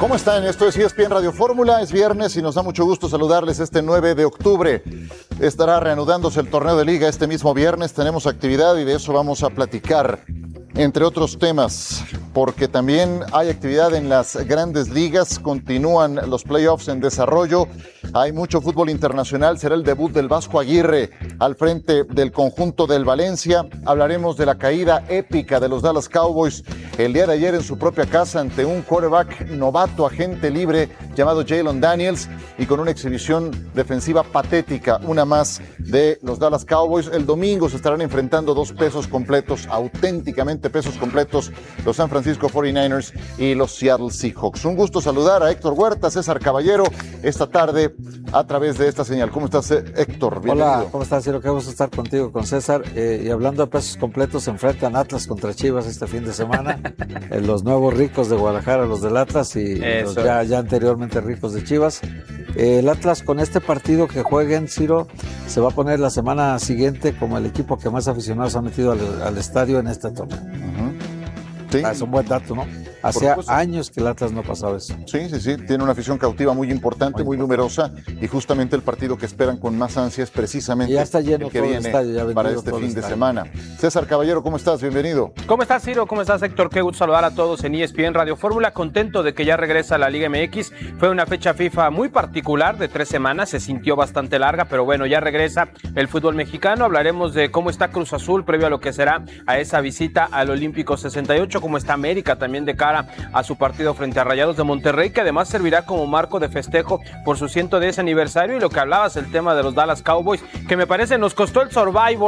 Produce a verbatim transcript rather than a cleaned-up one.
¿Cómo están? Esto es E S P N Radio Fórmula, es viernes y nos da mucho gusto saludarles este nueve de octubre. Estará reanudándose el torneo de liga este mismo viernes, tenemos actividad y de eso vamos a platicar, entre otros temas, porque también hay actividad en las grandes ligas, continúan los playoffs en desarrollo, hay mucho fútbol internacional, será el debut del Vasco Aguirre al frente del conjunto del Valencia, hablaremos de la caída épica de los Dallas Cowboys el día de ayer en su propia casa ante un quarterback novato, agente libre llamado Jalen Daniels y con una exhibición defensiva patética, una más de los Dallas Cowboys. El domingo se estarán enfrentando dos pesos completos, auténticamente pesos completos, los San Francisco cuarenta y nueve ers y los Seattle Seahawks. Un gusto saludar a Héctor Huerta, César Caballero, esta tarde a través de esta señal. ¿Cómo estás, Héctor? Bienvenido. Hola, ¿cómo estás, Ciro? Qué gusto estar contigo, con César. Eh, y hablando de pesos completos, se enfrentan Atlas contra Chivas este fin de semana. eh, los nuevos ricos de Guadalajara, los del Atlas, y Eso. los ya, ya anteriormente ricos de Chivas. Eh, el Atlas con este partido que jueguen, Ciro, se va a poner la semana siguiente como el equipo que más aficionados ha metido al, al estadio en este torneo. Uh-huh. Sí. Ah, es un buen dato, ¿no? Hacía años que el Atlas no pasaba eso. Sí, sí, sí. Tiene una afición cautiva muy importante, muy, muy numerosa, y justamente el partido que esperan con más ansias precisamente y ya está lleno el que todo viene el estadio, ya para este fin de semana. César Caballero, ¿cómo estás? Bienvenido. ¿Cómo estás, Ciro? ¿Cómo estás, Héctor? Qué gusto saludar a todos en E S P N Radio Fórmula. Contento de que ya regresa la Liga M X. Fue una fecha FIFA muy particular de tres semanas. Se sintió bastante larga, pero bueno, ya regresa el fútbol mexicano. Hablaremos de cómo está Cruz Azul previo a lo que será a esa visita al Olímpico sesenta y ocho, cómo está América también de cara a su partido frente a Rayados de Monterrey, que además servirá como marco de festejo por su ciento diez aniversario, y lo que hablabas, el tema de los Dallas Cowboys, que me parece nos costó el Survivor